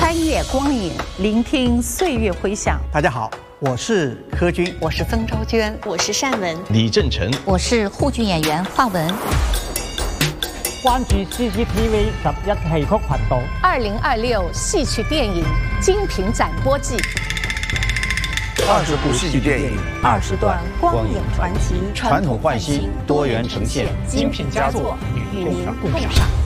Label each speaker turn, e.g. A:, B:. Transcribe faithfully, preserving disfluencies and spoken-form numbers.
A: 翻越光影，聆听岁月回响。
B: 大家好，我是柯军，
A: 我是曾昭娟，
C: 我是单文，
D: 李正成，
E: 我是沪剧演员华文。
F: 關注 C C T V 十一戲曲頻道。
A: 二零二六戏曲电影精品展播季，
G: 二十部戏剧电影，
C: 二十段光影传奇，
D: 传统焕新，多元呈现，
C: 精品佳作与您共赏。